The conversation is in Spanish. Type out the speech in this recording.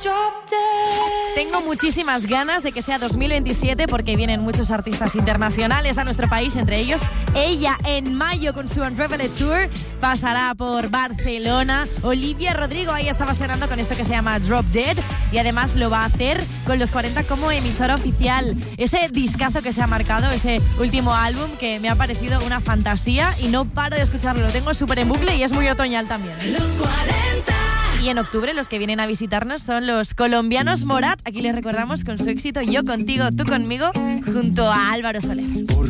Tengo muchísimas ganas de que sea 2027 porque vienen muchos artistas internacionales a nuestro país, entre ellos ella en mayo con su Unraveled Tour pasará por Barcelona. Olivia Rodrigo ahí estaba sonando con esto que se llama Drop Dead y además lo va a hacer con Los 40 como emisora oficial. Ese discazo que se ha marcado, ese último álbum que me ha parecido una fantasía y no paro de escucharlo, lo tengo súper en bucle y es muy otoñal también. Los 40. Y en octubre los que vienen a visitarnos son los colombianos Morat. Aquí les recordamos con su éxito Yo Contigo, Tú Conmigo, junto a Álvaro Soler.